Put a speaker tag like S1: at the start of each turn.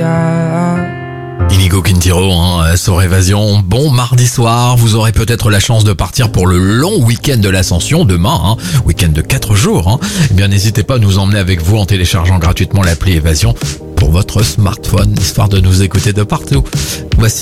S1: Inigo Quintero, sur Évasion. Bon mardi soir, vous aurez peut-être la chance de partir pour le long week-end de l'Ascension demain, week-end de 4 jours. Eh bien, n'hésitez pas à nous emmener avec vous en téléchargeant gratuitement l'appli Évasion pour votre smartphone, histoire de nous écouter de partout. Voici